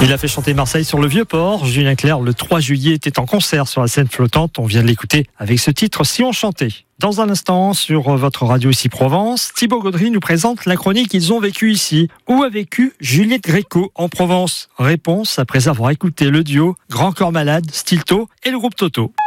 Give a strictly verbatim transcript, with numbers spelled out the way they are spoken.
Il a fait chanter Marseille sur le Vieux-Port. Julien Clerc, le trois juillet, était en concert sur la scène flottante. On vient de l'écouter avec ce titre « Si on chantait ». Dans un instant, sur votre radio ici Provence, Thibaut Gaudry nous présente la chronique « Ils ont vécu ici ». Où a vécu Juliette Gréco en Provence ? Réponse après avoir écouté le duo Grand Corps Malade, Stilto et le groupe Toto.